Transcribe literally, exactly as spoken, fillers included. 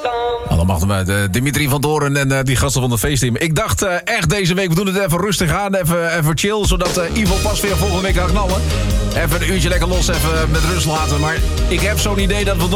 Allemaal met uh, Dimitri van Doorn en uh, die gasten van het feestteam. Ik dacht uh, echt deze week, we doen het even rustig aan, even, even chill, zodat uh, Ivo pas weer volgende week gaat knallen. Even een uurtje lekker los, even met rust laten. Maar ik heb zo'n idee dat we